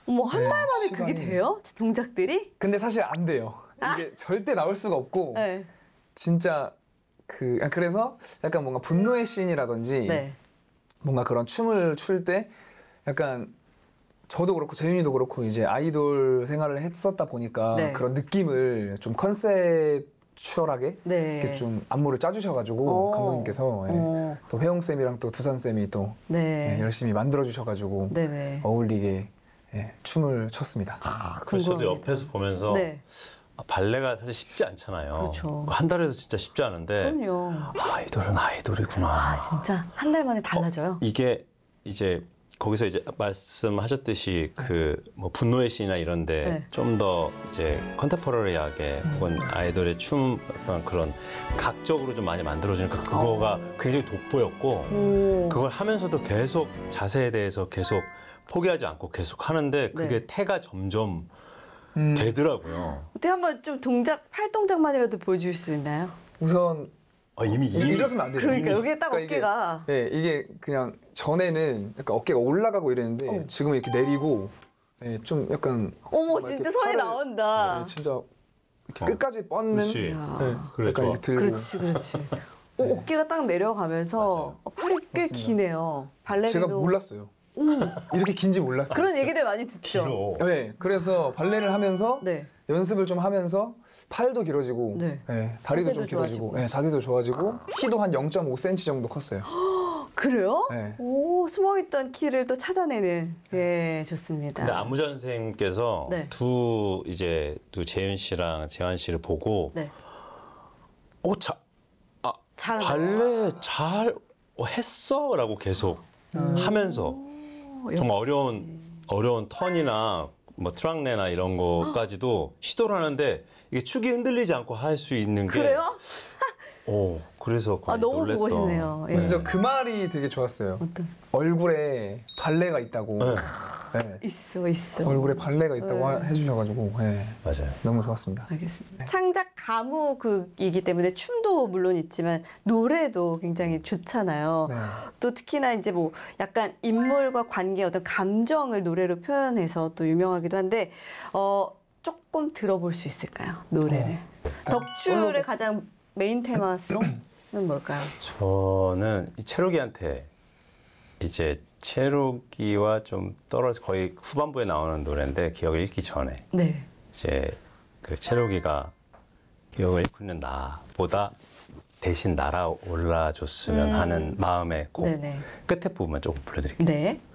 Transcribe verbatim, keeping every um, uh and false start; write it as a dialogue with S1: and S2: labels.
S1: 어머, 한 달
S2: 네,
S1: 만에 그게
S2: 시간이.
S1: 돼요? 동작들이?
S2: 근데 사실 안 돼요.
S1: 아.
S2: 이게 절대 나올 수가 없고
S1: 네.
S2: 진짜 그 아, 그래서 약간 뭔가 분노의 씬이라든지
S1: 네.
S2: 뭔가 그런 춤을 출 때 약간 저도 그렇고 재윤이도 그렇고 이제 아이돌 생활을 했었다 보니까
S1: 네.
S2: 그런 느낌을 좀 컨셉추얼하게
S1: 네.
S2: 이렇게 좀 안무를 짜주셔가지고
S1: 어.
S2: 감독님께서 예.
S1: 어.
S2: 또 회용 쌤이랑 또 두산 쌤이 또
S1: 네.
S2: 예, 열심히 만들어 주셔가지고
S1: 네네.
S2: 어울리게 예, 춤을 췄습니다.
S3: 그래서 저도
S1: 궁금합니다.
S3: 옆에서 보면서
S1: 네.
S3: 아, 발레가 사실 쉽지 않잖아요.
S1: 그렇죠.
S3: 한 달에도 진짜 쉽지 않은데
S1: 그럼요.
S3: 아이돌은 아이돌이구나.
S1: 아, 진짜 한 달 만에 달라져요?
S3: 이게 이제 거기서 이제 말씀하셨듯이 그 뭐 분노의 씬이나 이런데
S1: 네.
S3: 좀 더 이제 컨템포러리하게 혹은 아이돌의 춤 어떤 그런 각적으로 좀 많이 만들어지니까 그거가 굉장히 돋보였고
S1: 오.
S3: 그걸 하면서도 계속 자세에 대해서 계속 포기하지 않고 계속 하는데 그게
S1: 네.
S3: 태가 점점
S2: 음,
S3: 되더라고요.
S1: 어떻게 한번 좀 동작, 팔 동작만이라도 보여줄 수 있나요?
S2: 우선
S3: 아, 이미
S2: 이-
S3: 이미
S2: 이러시면 안 돼요.
S1: 그러니까
S2: 이미.
S1: 여기에 딱
S2: 그러니까
S1: 어깨가.
S2: 이게, 네, 이게 그냥 전에는 약간 어깨가 올라가고 이랬는데
S1: 어.
S2: 지금 이렇게 내리고 네, 좀 약간
S1: 어머,
S2: 뭔가
S1: 진짜
S2: 이렇게
S1: 손이
S2: 팔을,
S1: 나온다.
S2: 네, 진짜 이렇게
S3: 어.
S2: 끝까지 뻗는
S3: 그렇지.
S2: 네,
S1: 이야.
S3: 그래,
S2: 약간
S3: 좋아.
S2: 이렇게 들고
S1: 그렇지, 그렇지. 어, 어깨가 딱 내려가면서
S3: 맞아요.
S1: 어, 팔이 꽤
S2: 맞습니다.
S1: 기네요. 발레리노.
S2: 제가 몰랐어요. 이렇게 긴지 몰랐어요.
S1: 그런 얘기들 많이 듣죠.
S3: 길어.
S2: 네, 그래서 발레를 하면서
S1: 네.
S2: 연습을 좀 하면서 팔도 길어지고
S1: 네.
S2: 네, 다리도 좀
S1: 자세도
S2: 길어지고
S1: 좋아지고.
S2: 네, 자세도 좋아지고 키도 한 영 점 오 센티미터 정도 컸어요.
S1: 그래요?
S2: 네.
S1: 오, 숨어있던 키를 또 찾아내는. 예, 좋습니다.
S3: 근데 안무전 선생님께서
S1: 네.
S3: 두 이제 두 재윤 씨랑 재환 씨를 보고
S1: 네.
S3: 어, 자, 아,
S1: 잘한다.
S3: 발레 잘 어, 했어라고 계속 하면서
S1: 오,
S3: 정말
S1: 역시.
S3: 어려운 어려운 턴이나 뭐 트랑레나 이런 거까지도 시도를 하는데 이게 축이 흔들리지 않고 할 수 있는 게
S1: 그래요?
S3: 오, 그래서
S1: 아,
S3: 거의
S1: 너무
S3: 놀랬던.
S1: 보고 싶네요. 예.
S2: 그래서 저 그 말이 되게 좋았어요.
S1: 어떤?
S2: 얼굴에 발레가 있다고.
S3: 네.
S2: 네.
S1: 있어, 있어.
S2: 얼굴에 발레가 있다고
S1: 네.
S2: 하- 해주셔가지고 네.
S3: 맞아요.
S2: 너무 좋았습니다.
S1: 알겠습니다. 창작 가무극이기 때문에 춤도 물론 있지만 노래도 굉장히 좋잖아요.
S2: 네.
S1: 또 특히나 이제 뭐 약간 인물과 관계 어떤 감정을 노래로 표현해서 또 유명하기도 한데 어 조금 들어볼 수 있을까요? 노래를. 덕출의 가장 메인 테마송은 뭘까요?
S3: 저는 이 채록이한테 이제 채록이와 좀 떨어져 거의 후반부에 나오는 노래인데 기억을 잃기 전에
S1: 네.
S3: 이제 그 채록이가 기억을 잃고 있는 나보다 대신 날아올라줬으면
S1: 음.
S3: 하는 마음의 곡
S1: 네네.
S3: 끝에 부분만 조금 불러드릴게요.
S1: 네.